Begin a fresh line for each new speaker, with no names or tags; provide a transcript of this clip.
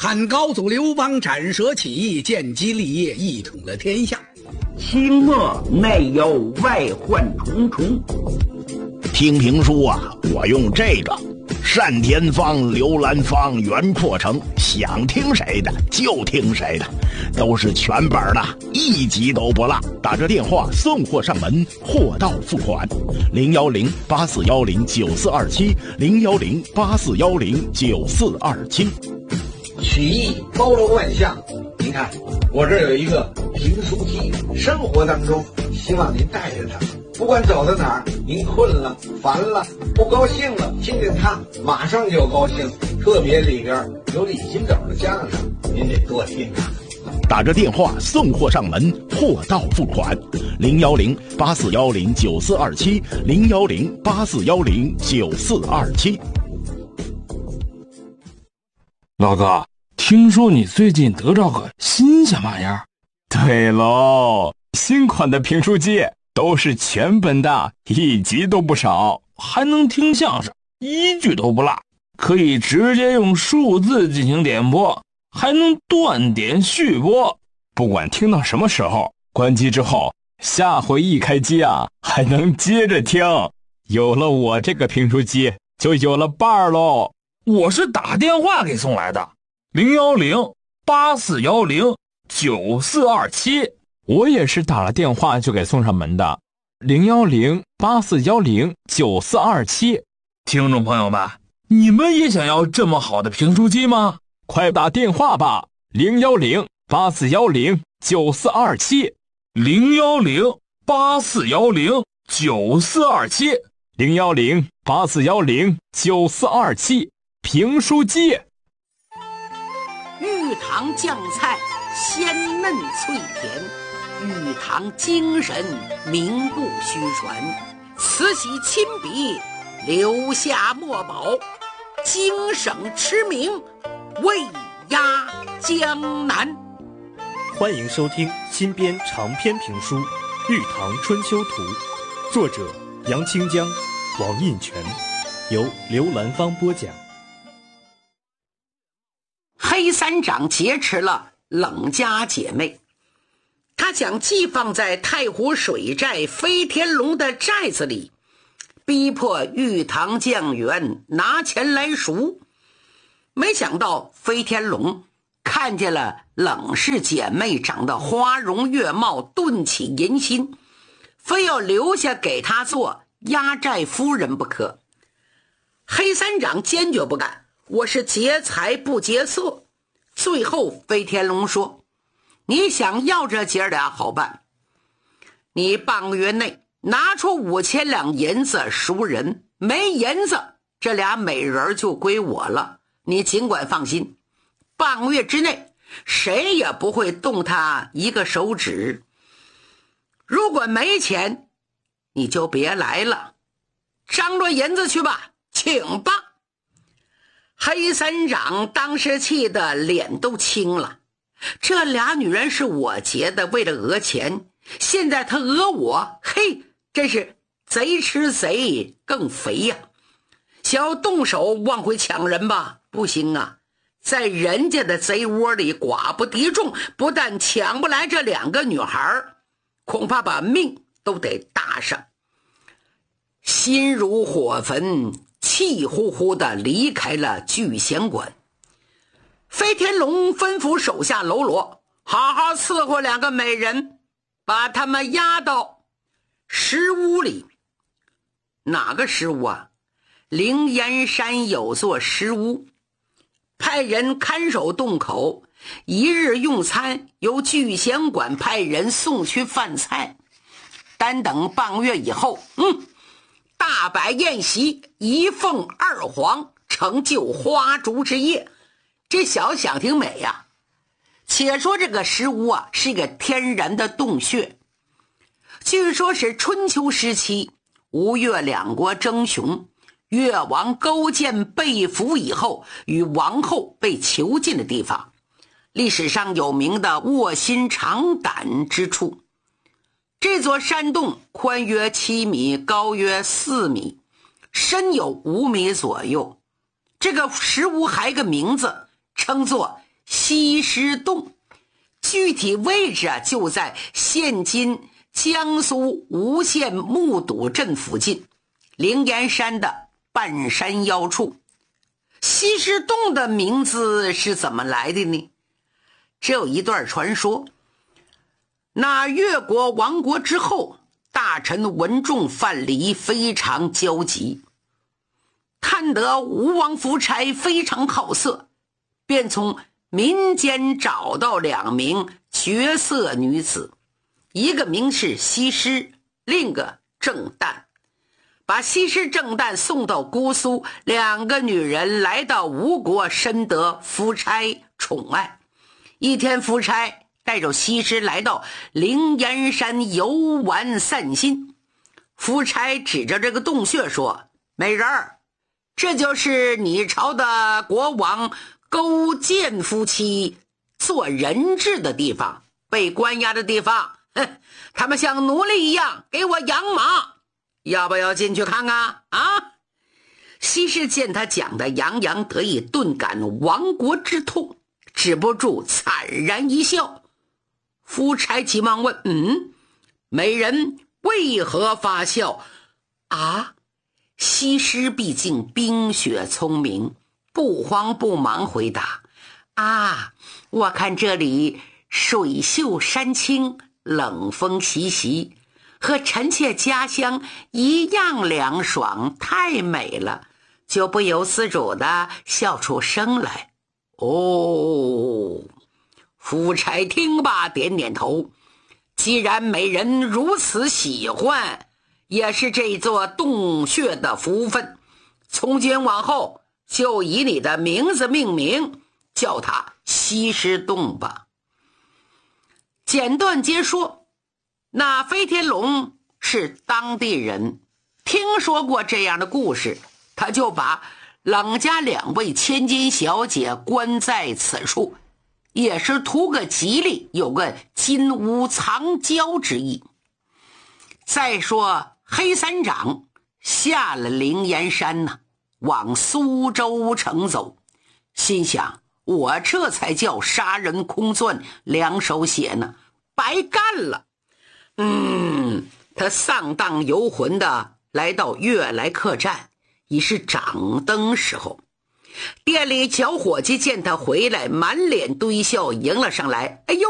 汉高祖刘邦斩蛇起义，建基立业，一统了天下。
清末内忧外患重重。
听评书啊，我用这个单田芳、刘兰芳、袁阔成，想听谁的就听谁的，都是全本的，一集都不落。打着电话送货上门，货到付款。010-8410-9427，010-8410-9427。
曲艺包罗万象，您看我这儿有一个评书机，生活当中希望您带着它，不管走到哪儿，您困了、烦了、不高兴了，听见它马上就高兴。特别里边有李金斗的相声，您得多听啊。
打着电话送货上门，货到付款。010-8410-9427，010-8410-9427。
老哥，听说你最近得着个新鲜玩意儿？
对喽，新款的评书机都是全本的，一集都不少，
还能听相声，一句都不落，可以直接用数字进行点播，还能断点续播。
不管听到什么时候，关机之后，下回一开机啊，还能接着听。有了我这个评书机，就有了伴儿喽。
我是打电话给送来的，010-8410-9427。
我也是打了电话就给送上门的，010-8410-9427。
听众朋友们，你们也想要这么好的评书机吗？
快打电话吧，010-8410-9427。
010-8410-9427。
010-8410-9427。评书机。
玉堂酱菜鲜嫩脆甜，玉堂精神名不虚传，慈禧亲笔留下墨宝，京省驰名卫压江南。
欢迎收听新编长篇评书《玉堂春秋图》，作者杨清江、王印全，由刘兰芳播讲。
黑三长劫持了冷家姐妹，他将寄放在太湖水寨飞天龙的寨子里，逼迫玉堂将员拿钱来赎。没想到飞天龙看见了冷氏姐妹长得花容月貌，顿起淫心，非要留下给他做压寨夫人不可。黑三长坚决不干，我是劫财不劫色。最后飞天龙说，你想要这姐俩好办，你半个月内拿出5000两银子赎人，没银子这俩美人就归我了，你尽管放心，半个月之内谁也不会动他一个手指。如果没钱你就别来了，张罗银子去吧，请吧。黑三长当时气得脸都青了，这俩女人是我劫的，为了讹钱，现在他讹我，嘿，真是贼吃贼更肥呀！想要动手往回抢人吧，不行啊，在人家的贼窝里寡不敌众，不但抢不来这2个女孩，恐怕把命都得搭上。心如火焚，气呼呼地离开了聚贤馆。飞天龙吩咐手下喽啰好好伺候2个美人，把他们押到石屋里。哪个石屋啊？灵岩山有座石屋，派人看守洞口，一日用餐由聚贤馆派人送去饭菜，单等半个月以后，大摆宴席，一凤二凰，成就花烛之夜。这小想挺美呀。且说这个石屋啊，是一个天然的洞穴，据说是春秋时期吴越2国争雄，越王勾践被俘以后与王后被囚禁的地方，历史上有名的卧薪尝胆之处。这座山洞宽约7米，高约4米，深有5米左右。这个石屋还有个名字，称作西施洞，具体位置就在现今江苏吴县木渎镇附近灵岩山的半山腰处。西施洞的名字是怎么来的呢？这有一段传说，那越国亡国之后，大臣文仲范蠡非常焦急，看得吴王夫差非常好色，便从民间找到2名绝色女子，一个名是西施，另一个郑旦，把西施郑旦送到姑苏，2个女人来到吴国，深得夫差宠爱。一天，夫差带着西施来到灵岩山游玩散心，夫差指着这个洞穴说：“美人儿，这就是你朝的国王勾践夫妻做人质的地方，被关押的地方。他们像奴隶一样给我养马，要不要进去看看啊？”西施见他讲的洋洋得意，顿感亡国之痛，止不住惨然一笑。夫差急忙问：“美人为何发笑啊？”西施毕竟冰雪聪明，不慌不忙回答：“我看这里水秀山清，冷风习习，和臣妾家乡一样凉爽，太美了，就不由自主地笑出声来。”夫差听罢点点头，既然美人如此喜欢，也是这座洞穴的福分，从今往后就以你的名字命名，叫它西施洞吧。简短截说，那飞天龙是当地人，听说过这样的故事，他就把冷家2位千金小姐关在此处，也是图个吉利，有个金屋藏娇之意。再说黑三长下了灵岩山呢，往苏州城走，心想我这才叫杀人空钻2手血呢，白干了。他丧荡游魂的来到悦来客栈，已是掌灯时候。店里小伙计见他回来，满脸堆笑迎了上来：“哎呦，